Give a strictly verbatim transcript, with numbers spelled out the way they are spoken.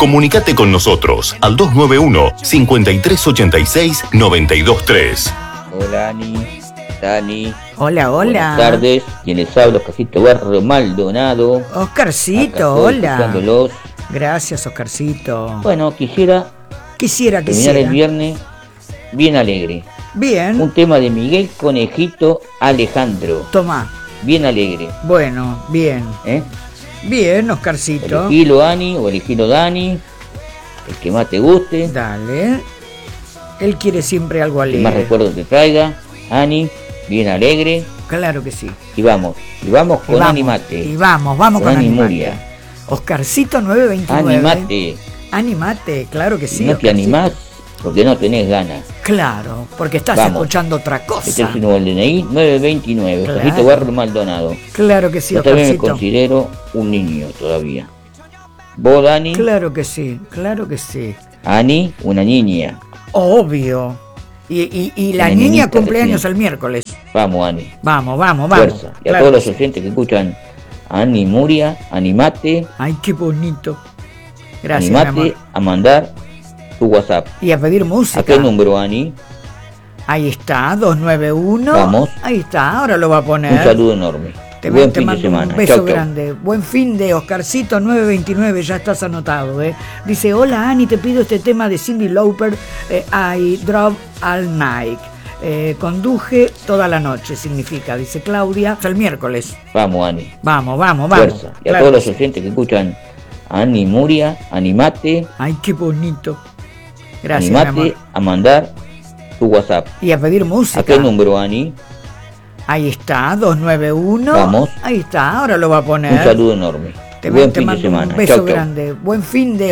Comunicate con nosotros al dos nueve uno, cinco tres ocho seis, nueve dos tres. Hola, Ani, Dani. Hola, hola. Buenas tardes. Quien les habla, Oscarcito Barrio Maldonado. Oscarcito, hola. Gracias, Oscarcito. Bueno, quisiera... Quisiera, terminar quisiera. el viernes bien alegre. Bien. Un tema de Miguel Conejito Alejandro. Tomá. Bien alegre. Bueno, bien. ¿Eh? Bien, Oscarcito. Elegilo Ani o elegilo Dani. El que más te guste. Dale. Él quiere siempre algo El alegre. que más recuerdos te traiga. Ani, bien alegre. Claro que sí. Y vamos. Y vamos con y vamos, Animate. Y vamos, vamos con, con Animate. Muria. Oscarcito nueve veintinueve. Animate. Animate, claro que sí. No te animás porque no tenés ganas. Claro, porque estás Vamos. escuchando otra cosa. Este es un nuevo D N I nueve veintinueve. Claro. Oscarcito Barrio Maldonado. Claro que sí, Yo también me Oscarcito. considero un niño todavía. ¿Vos, Dani? Claro que sí, claro que sí. Ani, una niña. Obvio. Y, y, y la Una niña niñita cumpleaños recién. el miércoles. Vamos, Ani. Vamos, vamos, vamos. Fuerza. Y a Claro todos los que sí. oyentes que escuchan a Ani Muria, animate. Ay, qué bonito. Gracias, mi Animate amor. a mandar tu WhatsApp. Y a pedir música. ¿A qué número, Ani? Ahí está, dos nueve uno. Vamos. Ahí está, ahora lo va a poner. Un saludo enorme. Te, Buen te fin de mando semana. un beso Chau, chau. grande. Buen fin de Oscarcito nueve veintinueve, ya estás anotado, ¿eh? Dice, hola Ani, te pido este tema de Cyndi Lauper, eh, I Drove All Night. Eh, conduje toda la noche, significa, dice Claudia, hasta el miércoles. Vamos, Ani. Vamos, vamos, vamos. Fuerza. Y a Claro todos que los oyentes que escuchan a Ani Muria, animate. Ay, qué bonito. Gracias, mi Animate amor. a mandar tu WhatsApp. Y a pedir música. ¿A qué número, Ani? Ahí está, dos nueve uno. Vamos. Ahí está, ahora lo va a poner. Un saludo enorme. Te, Buen te fin de mando semana. un beso Chau, chau. grande. Buen fin de